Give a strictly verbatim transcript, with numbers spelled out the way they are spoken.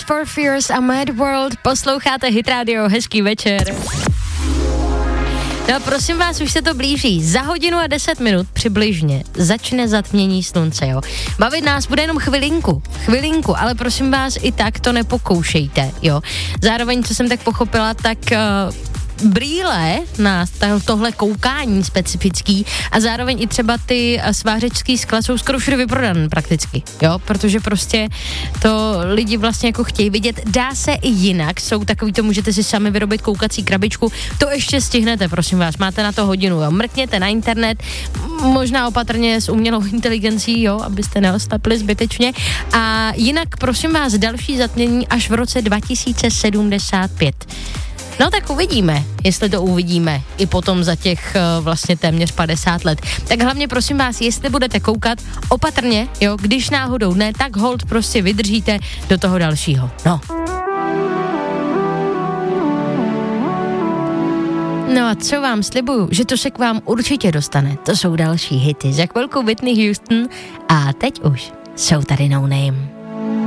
for Fears a Mad World. Posloucháte Hit Radio, hezký večer. No prosím vás, už se to blíží. Za hodinu a deset minut přibližně začne zatmění slunce, jo. Bavit nás bude jenom chvilinku, chvilinku, ale prosím vás, i tak to nepokoušejte, jo. Zároveň, co jsem tak pochopila, tak... Uh, brýle na tohle koukání specifický a zároveň i třeba ty svářečský skla jsou skoro všude vyprodané prakticky, jo, protože prostě to lidi vlastně jako chtějí vidět. Dá se i jinak, jsou takový to, můžete si sami vyrobit koukací krabičku, to ještě stihnete, prosím vás, máte na to hodinu, jo, mrkněte na internet, možná opatrně s umělou inteligencí, jo, abyste neostapli zbytečně a jinak, prosím vás, další zatmění až v roce dva tisíce sedmdesát pět. No tak uvidíme, jestli to uvidíme i potom za těch uh, vlastně téměř padesát let. Tak hlavně prosím vás, jestli budete koukat opatrně, jo, když náhodou ne, tak hold prostě vydržíte do toho dalšího. No. No a co vám slibuju, že to se k vám určitě dostane. To jsou další hity. Za chvilku Whitney Houston a teď už jsou tady No Name.